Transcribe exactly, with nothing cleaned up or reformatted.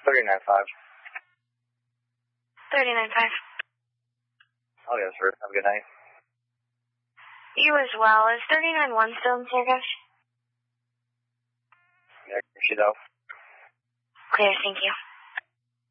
thirty-nine five. thirty-nine five. Oh, yes, sir. Have a good night. You as well. Is thirty-nine one still in service? Yeah, she does. Clear, thank you.